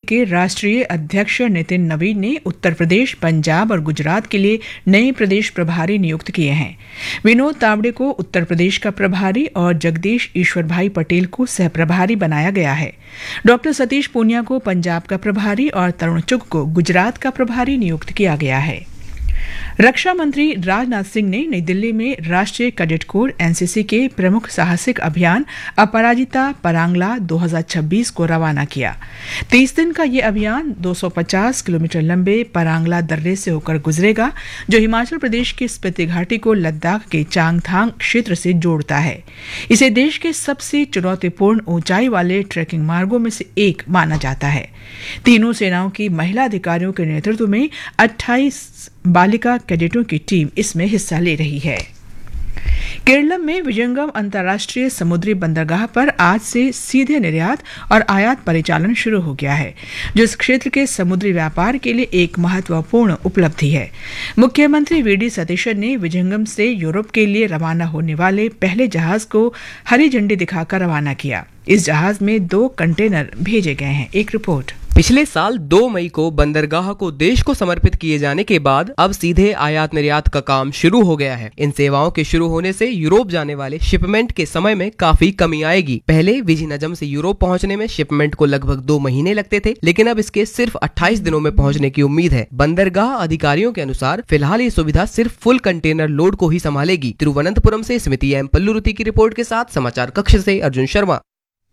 के राष्ट्रीय अध्यक्ष नितिन नवीन ने उत्तर प्रदेश, पंजाब और गुजरात के लिए नए प्रदेश प्रभारी नियुक्त किए हैं। विनोद तावड़े को उत्तर प्रदेश का प्रभारी और जगदीश ईश्वर भाई पटेल को सहप्रभारी बनाया गया है। डॉक्टर सतीश पूनिया को पंजाब का प्रभारी और तरुण चुग को गुजरात का प्रभारी नियुक्त किया गया है। रक्षा मंत्री राजनाथ सिंह ने नई दिल्ली में राष्ट्रीय कैडेट कोर एनसीसी के प्रमुख साहसिक अभियान अपराजिता परांगला 2026 को रवाना किया। 30 दिन का ये अभियान 250 किलोमीटर लंबे परांगला दर्रे से होकर गुजरेगा, जो हिमाचल प्रदेश की स्पीति घाटी को लद्दाख के चांगथांग क्षेत्र से जोड़ता है। इसे देश के सबसे चुनौतीपूर्ण ऊंचाई वाले ट्रैकिंग मार्गों में से एक माना जाता है। तीनों सेनाओं की महिला अधिकारियों के नेतृत्व में 28 बालिका कैडेटों की टीम इसमें हिस्सा ले रही है। केरलम में विजयंगम अंतर्राष्ट्रीय समुद्री बंदरगाह पर आज से सीधे निर्यात और आयात परिचालन शुरू हो गया है, जो इस क्षेत्र के समुद्री व्यापार के लिए एक महत्वपूर्ण उपलब्धि है। मुख्यमंत्री वीडी सतीशन ने विजयंगम से यूरोप के लिए रवाना होने वाले पहले जहाज को हरी झंडी दिखाकर रवाना किया। इस जहाज में 2 कंटेनर भेजे गए हैं। एक रिपोर्ट। पिछले साल 2 मई को बंदरगाह को देश को समर्पित किए जाने के बाद अब सीधे आयात निर्यात का काम शुरू हो गया है। इन सेवाओं के शुरू होने से यूरोप जाने वाले शिपमेंट के समय में काफी कमी आएगी। पहले विजिनजम से यूरोप पहुंचने में शिपमेंट को लगभग 2 महीने लगते थे, लेकिन अब इसके सिर्फ 28 दिनों में पहुंचने की उम्मीद है। बंदरगाह अधिकारियों के अनुसार फिलहाल ये सुविधा सिर्फ फुल कंटेनर लोड को ही संभालेगी। तिरुवनंतपुरम से स्मृति एम पल्लुरुति की रिपोर्ट के साथ समाचार कक्ष से अर्जुन शर्मा।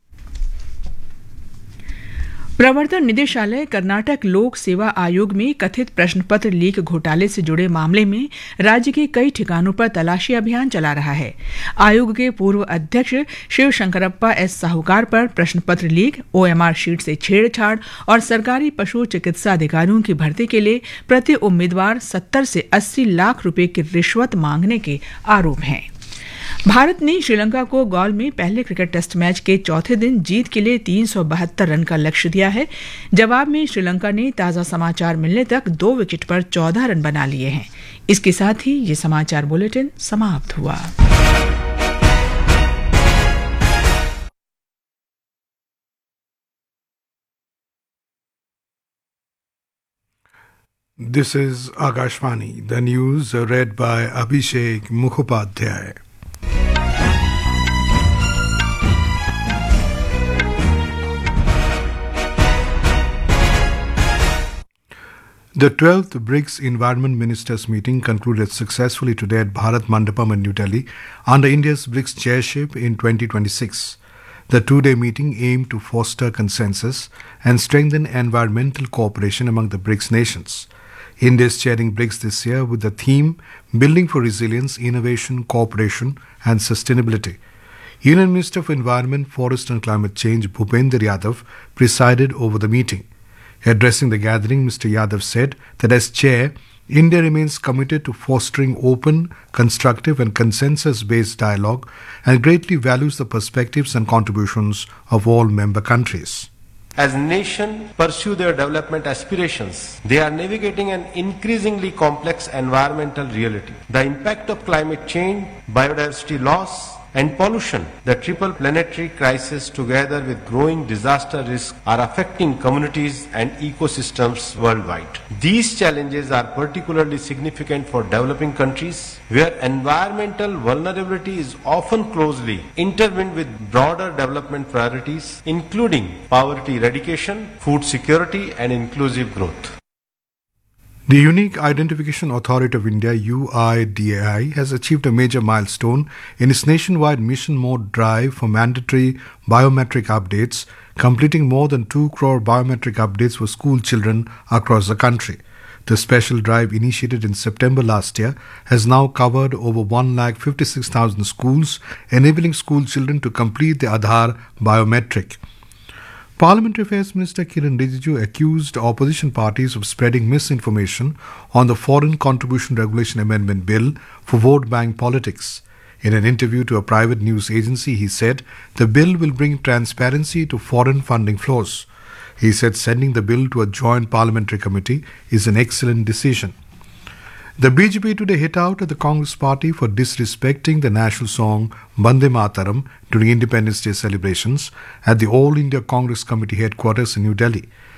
प्रवर्तन निदेशालय कर्नाटक लोक सेवा आयोग में कथित प्रश्न पत्र लीक घोटाले से जुड़े मामले में राज्य के कई ठिकानों पर तलाशी अभियान चला रहा है। आयोग के पूर्व अध्यक्ष शिव शंकरप्पा एस साहूकार पर प्रश्न पत्र लीक, ओएमआर शीट से छेड़छाड़ और सरकारी पशु चिकित्सा अधिकारियों की भर्ती के लिए प्रति उम्मीदवार 70 से 80 लाख रुपए की रिश्वत मांगने के आरोप हैं। भारत ने श्रीलंका को गॉल में पहले क्रिकेट टेस्ट मैच के चौथे दिन जीत के लिए 372 रन का लक्ष्य दिया है। जवाब में श्रीलंका ने ताजा समाचार मिलने तक 2 विकेट पर 14 रन बना लिए हैं। इसके साथ ही ये समाचार बुलेटिन समाप्त हुआ। This is Akashvani, the news read by Abhishek Mukhopadhyay. The 12th BRICS Environment Ministers meeting concluded successfully today at Bharat Mandapam in New Delhi under India's BRICS chairship in 2026. The 2-day meeting aimed to foster consensus and strengthen environmental cooperation among the BRICS nations. India is chairing BRICS this year with the theme Building for Resilience, Innovation, Cooperation and Sustainability. Union Minister for Environment, Forest and Climate Change Bhupender Yadav presided over the meeting. Addressing the gathering, Mr. Yadav said that as chair, India remains committed to fostering open, constructive and consensus-based dialogue and greatly values the perspectives and contributions of all member countries. As nations pursue their development aspirations, they are navigating an increasingly complex environmental reality. The impact of climate change, biodiversity loss, and pollution, the triple planetary crisis together with growing disaster risk are affecting communities and ecosystems worldwide. These challenges are particularly significant for developing countries where environmental vulnerability is often closely intertwined with broader development priorities including poverty eradication, food security and inclusive growth. The Unique Identification Authority of India, UIDAI, has achieved a major milestone in its nationwide mission mode drive for mandatory biometric updates, completing more than 2 crore biometric updates for school children across the country. The special drive, initiated in September last year, has now covered over 156,000 schools, enabling school children to complete the Aadhaar biometric. Parliamentary Affairs Minister Kiran Rijiju accused opposition parties of spreading misinformation on the Foreign Contribution Regulation Amendment Bill for vote bank politics. In an interview to a private news agency, he said the bill will bring transparency to foreign funding flows. He said sending the bill to a joint parliamentary committee is an excellent decision. The BJP today hit out at the Congress party for disrespecting the national song Vande Mataram during Independence Day celebrations at the All India Congress Committee headquarters in New Delhi.